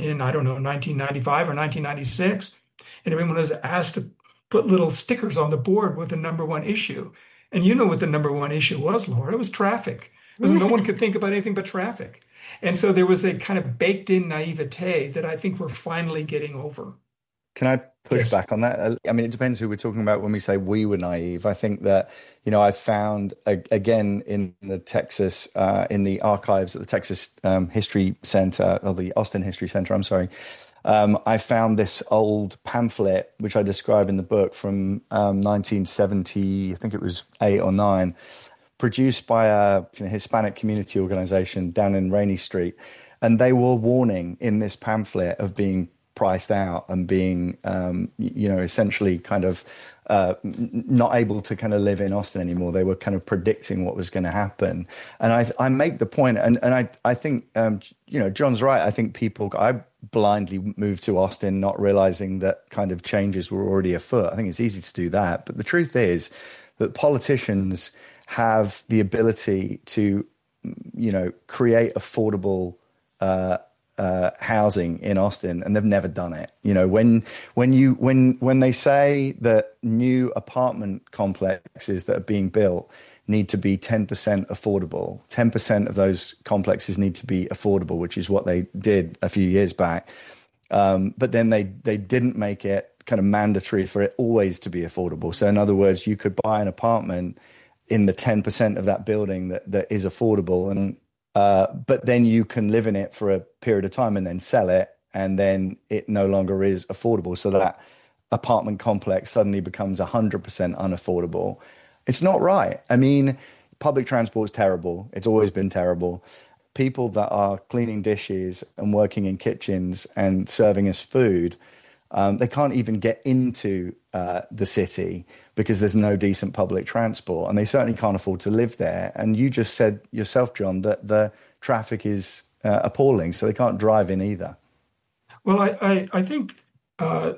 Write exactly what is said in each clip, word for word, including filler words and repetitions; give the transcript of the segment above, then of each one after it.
in, I don't know, nineteen ninety-five or nineteen ninety-six, and everyone was asked to put little stickers on the board with the number one issue. And you know what the number one issue was, Laura? It was traffic. Because no one could think about anything but traffic. And so there was a kind of baked in naivete that I think we're finally getting over. Can I push Yes. back on that? I mean, it depends who we're talking about when we say we were naive. I think that, you know, I found, a- again, in the Texas, uh, in the archives at the Texas um, History Center, or the Austin History Center, I'm sorry, um, I found this old pamphlet, which I describe in the book from um, nineteen seventy, I think it was eight or nine, produced by a you know, Hispanic community organization down in Rainey Street. And they were warning in this pamphlet of being priced out and being, um, you know, essentially kind of uh, n- not able to kind of live in Austin anymore. They were kind of predicting what was going to happen. And I, I make the point, and, and I, I think, um, you know, John's right. I think people, I blindly moved to Austin, not realizing that kind of changes were already afoot. I think it's easy to do that. But the truth is that politicians have the ability to, you know, create affordable uh, uh, housing in Austin, and they've never done it. You know, when when you when when they say that new apartment complexes that are being built need to be ten percent affordable, ten percent of those complexes need to be affordable, which is what they did a few years back. Um, but then they they didn't make it kind of mandatory for it always to be affordable. So in other words, you could buy an apartment in the ten percent of that building that, that is affordable. And uh, but then you can live in it for a period of time and then sell it. And then it no longer is affordable. So that apartment complex suddenly becomes one hundred percent unaffordable. It's not right. I mean, public transport is terrible. It's always been terrible. People that are cleaning dishes and working in kitchens and serving us food, Um, they can't even get into uh, the city because there's no decent public transport, and they certainly can't afford to live there. And you just said yourself, John, that the traffic is uh, appalling, so they can't drive in either. Well, I, I, I think uh,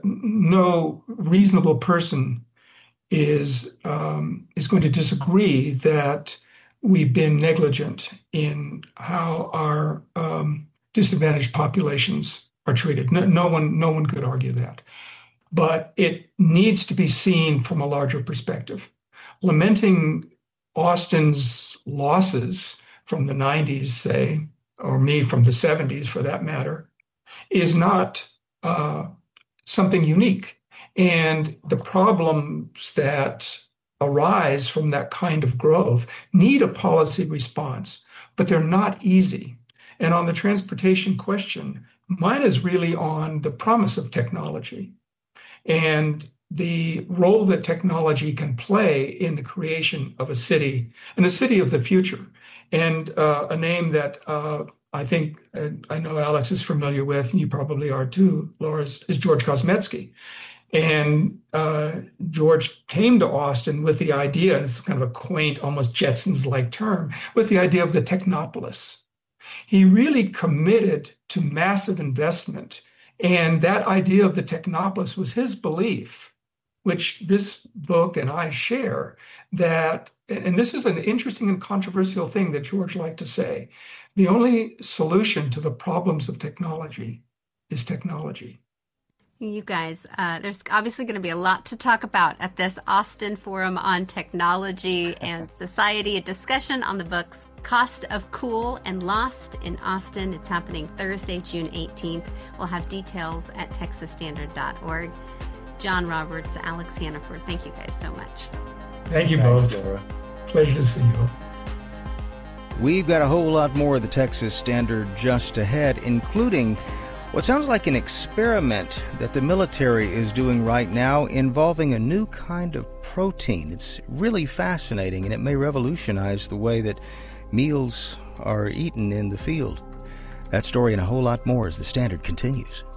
no reasonable person is um, is going to disagree that we've been negligent in how our um, disadvantaged populations are treated. No, no one, no one could argue that. But it needs to be seen from a larger perspective. Lamenting Austin's losses from the nineties, say, or me from the seventies for that matter, is not uh, something unique. And the problems that arise from that kind of growth need a policy response, but they're not easy. And on the transportation question, mine is really on the promise of technology and the role that technology can play in the creation of a city and a city of the future. And uh, a name that uh, I think, uh, I know Alex is familiar with, and you probably are too, Laura, is, is George Kosmetsky. And uh, George came to Austin with the idea, and it's kind of a quaint, almost Jetsons-like term, with the idea of the Technopolis. He really committed to massive investment. And that idea of the Technopolis was his belief, which this book and I share, that, and this is an interesting and controversial thing that George liked to say, the only solution to the problems of technology is technology. You guys, uh, there's obviously going to be a lot to talk about at this Austin Forum on Technology and Society, a discussion on the books Cost of Cool and Lost in Austin. It's happening Thursday, June eighteenth. We'll have details at texas standard dot org. John Roberts, Alex Hannaford, thank you guys so much. Thank you Thanks, both. Laura. Pleasure to see you. We've got a whole lot more of the Texas Standard just ahead, including what sounds like an experiment that the military is doing right now involving a new kind of protein. It's really fascinating, and it may revolutionize the way that meals are eaten in the field. That story and a whole lot more as the Standard continues.